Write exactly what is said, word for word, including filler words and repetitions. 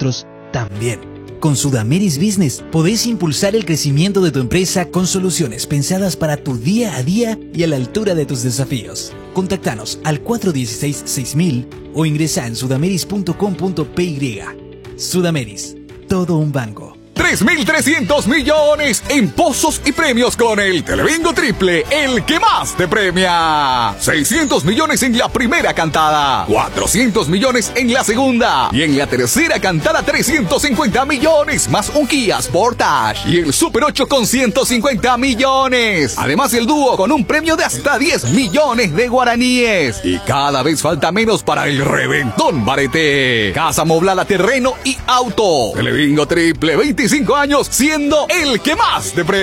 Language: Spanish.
nosotros también. Con Sudameris Business podés impulsar el crecimiento de tu empresa con soluciones pensadas para tu día a día y a la altura de tus desafíos. Contactanos al cuatro uno seis, seis mil o ingresa en sudameris punto com punto p y. Sudameris, todo un banco. tres mil trescientos millones en pozos y premios con el Telebingo Triple, el que más te premia. seiscientos millones en la primera cantada, cuatrocientos millones en la segunda y en la tercera cantada trescientos cincuenta millones más un Kia Sportage y el Super ocho con ciento cincuenta millones. Además el dúo con un premio de hasta diez millones de guaraníes. Y cada vez falta menos para el reventón Barete. Casa moblada, terreno y auto. Telebingo Triple, veinticinco años siendo el que más te premia.